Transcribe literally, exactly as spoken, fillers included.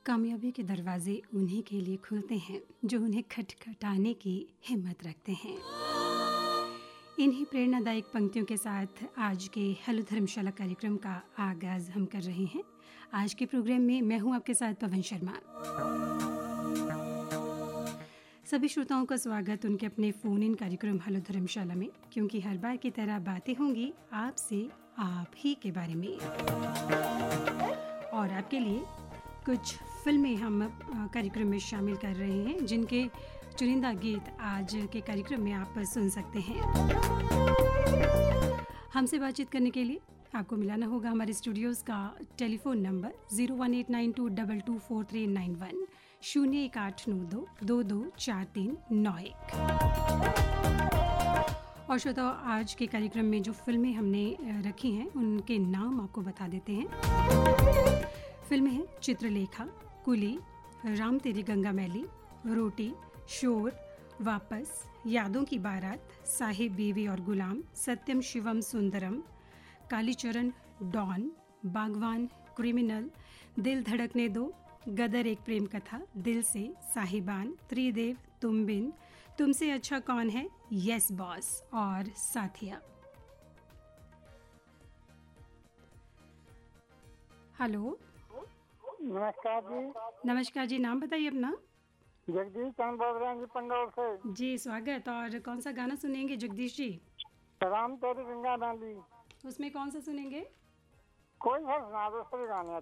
कामयाबी के दरवाजे उन्हीं के लिए खुलते हैं जो उन्हें खटखटाने की हिम्मत रखते हैं। इन्हीं प्रेरणादायक पंक्तियों के साथ आज के हेलो धर्मशाला कार्यक्रम का आगाज हम कर रहे हैं। आज के प्रोग्राम में मैं हूं आपके साथ पवन शर्मा। सभी श्रोताओं का स्वागत उनके अपने फोन इन कार्यक्रम हेलो धर्मशाला में, क्योंकि हर बार की तरह बातें होंगी आपसे आप ही के बारे में और आपके लिए कुछ फिल्में हम कार्यक्रम में शामिल कर रहे हैं, जिनके चुनिंदा गीत आज के कार्यक्रम में आप सुन सकते हैं। हमसे बातचीत करने के लिए आपको मिलाना होगा हमारे स्टूडियोज़ का telephone number zero one eight nine to double two four three nine one शून्य एक आठ नौ दो दो दो चार तीन नौ एक। और श्रोताओ, आज के कार्यक्रम में जो फिल्में हमने रखी हैं उनके नाम आपको बता देते हैं। फिल्में हैं चित्रलेखा, कुली, राम तेरी गंगा मैली, रोटी, शोर, वापस, यादों की बारात, साहिब बीवी और गुलाम, सत्यम शिवम सुंदरम, कालीचरण, डॉन, बागवान, क्रिमिनल, दिल धड़कने दो, गदर एक प्रेम कथा, दिल से, साहिबान, त्रिदेव, तुम बिन, तुमसे अच्छा कौन है, यस बॉस और साथिया। हेलो, नमस्कार जी। नमस्कार जी, नाम बताइए अपना। जगदीश चंद बोल रहे हैं जी, पंडौल से। जी स्वागत। और कौन सा गाना सुनेंगे जगदीश जी? राम तेरी गंगा मैली। उसमें कौन सा सुनेंगे? कोई सा सुना दो, सभी गाने